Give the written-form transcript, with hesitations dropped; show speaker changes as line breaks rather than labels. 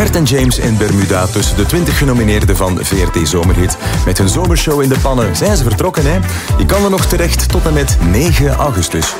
Gert en James in Bermuda tussen de 20 genomineerden van VRT Zomerhit. Met hun zomershow in de pannen zijn ze vertrokken, hè? Je kan er nog terecht tot en met 9 augustus.